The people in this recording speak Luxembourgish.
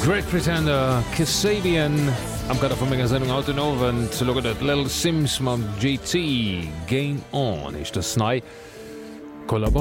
Great Pretender, Kasabian, am Kader vu méger Sendung Autonowen ze loget et Little Sims mam GT Game On ich das nei Kollabor